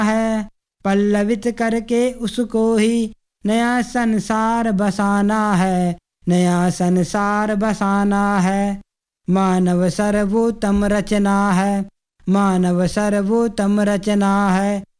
है, पल्लवित करके उसको ही नया संसार बसाना है, नया संसार बसाना है। मानव सर्वोत्तम रचना है, मानव सर्वोत्तम रचना है।